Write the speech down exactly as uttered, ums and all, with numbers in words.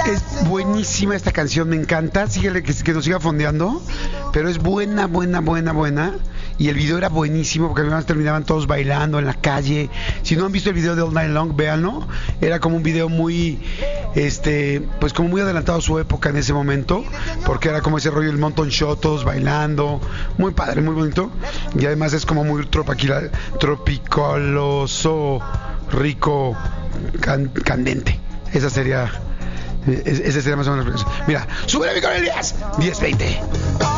es buenísima esta canción, me encanta. Síguele, que, que nos siga fondeando. Pero es buena, buena, buena, buena. Y el video era buenísimo porque además terminaban todos bailando en la calle. Si no han visto el video de All Night Long, véanlo. Era como un video muy, este, pues como muy adelantado a su época en ese momento, porque era como ese rollo del mountain shot, todos bailando, muy padre, muy bonito. Y además es como muy tropical, tropicaloso, rico, can, candente. Esa sería, ese sería más o menos. Mira, sube mi con Elías, diez veinte.